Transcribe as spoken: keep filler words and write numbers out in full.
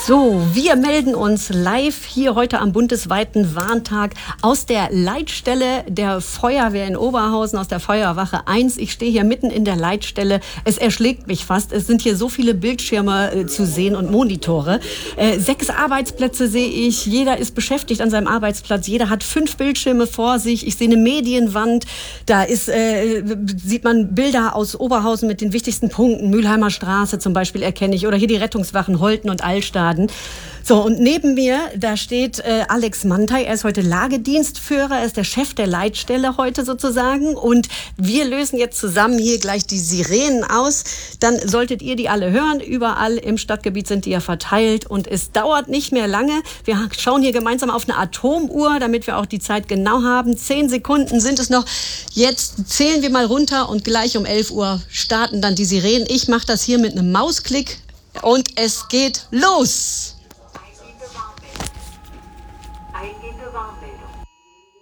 So, wir melden uns live hier heute am bundesweiten Warntag aus der Leitstelle der Feuerwehr in Oberhausen, aus der Feuerwache eins. Ich stehe hier mitten in der Leitstelle. Es erschlägt mich fast. Es sind hier so viele Bildschirme äh, zu sehen und Monitore. Äh, sechs Arbeitsplätze sehe ich. Jeder ist beschäftigt an seinem Arbeitsplatz. Jeder hat fünf Bildschirme vor sich. Ich sehe eine Medienwand. Da ist, äh, sieht man Bilder aus Oberhausen mit den wichtigsten Punkten. Mülheimer Straße zum Beispiel erkenne ich. Oder hier die Rettungswachen Holten und Allstaden. So, und neben mir, da steht äh, Alex Mantei. Er ist heute Lagedienstführer, er ist der Chef der Leitstelle heute sozusagen. Und wir lösen jetzt zusammen hier gleich die Sirenen aus. Dann solltet ihr die alle hören. Überall im Stadtgebiet sind die ja verteilt. Und es dauert nicht mehr lange. Wir schauen hier gemeinsam auf eine Atomuhr, damit wir auch die Zeit genau haben. Zehn Sekunden sind es noch. Jetzt zählen wir mal runter und gleich um elf Uhr starten dann die Sirenen. Ich mache das hier mit einem Mausklick. Und es geht los! Eingehende Warnmeldung. Eingehende Warnmeldung.